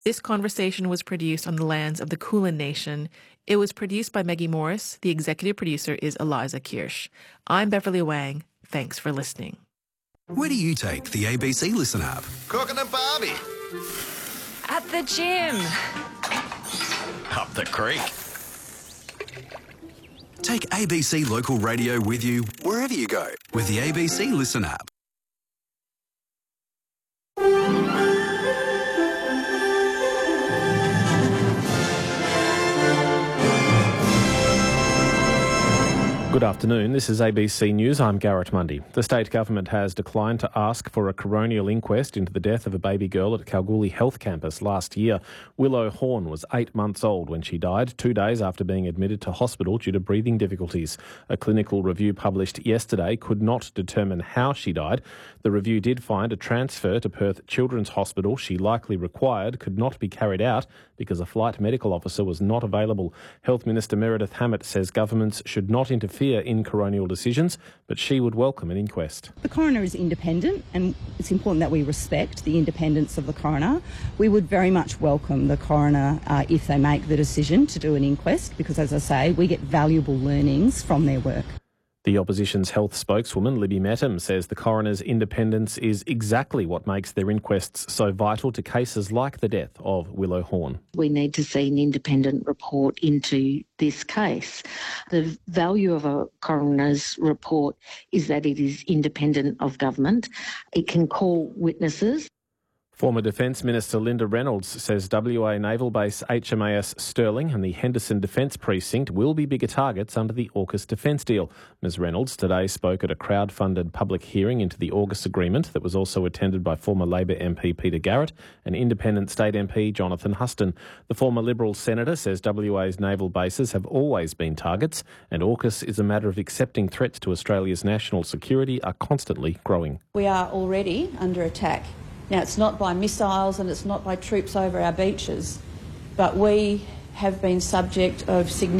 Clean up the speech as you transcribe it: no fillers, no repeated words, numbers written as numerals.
This conversation was produced on the lands of the Kulin Nation. It was produced by Maggie Morris. The executive producer is Eliza Kirsch. I'm Beverly Wang. Thanks for listening. Where do you take the ABC Listen app? Cooking a barbie. At the gym. Up the creek. Take ABC Local Radio with you wherever you go with the ABC Listen app. Good afternoon, this is ABC News. I'm Garrett Mundy. The state government has declined to ask for a coronial inquest into the death of a baby girl at Kalgoorlie Health Campus last year. Willow Horn was 8 months old when she died, 2 days after being admitted to hospital due to breathing difficulties. A clinical review published yesterday could not determine how she died. The review did find a transfer to Perth Children's Hospital she likely required could not be carried out because a flight medical officer was not available. Health Minister Meredith Hammett says governments should not interfere in coronial decisions, but she would welcome an inquest. The coroner is independent, and it's important that we respect the independence of the coroner. We would very much welcome the coroner if they make the decision to do an inquest, because, as I say, we get valuable learnings from their work. The opposition's health spokeswoman, Libby Mettam, says the coroner's independence is exactly what makes their inquests so vital to cases like the death of Willow Horn. We need to see an independent report into this case. The value of a coroner's report is that it is independent of government. It can call witnesses. Former Defence Minister Linda Reynolds says WA Naval Base HMAS Stirling and the Henderson Defence Precinct will be bigger targets under the AUKUS defence deal. Ms Reynolds today spoke at a crowd-funded public hearing into the AUKUS agreement that was also attended by former Labor MP Peter Garrett and independent state MP Jonathan Huston. The former Liberal senator says WA's naval bases have always been targets, and AUKUS is a matter of accepting threats to Australia's national security are constantly growing. We are already under attack. Now, it's not by missiles and it's not by troops over our beaches, but we have been subject of significant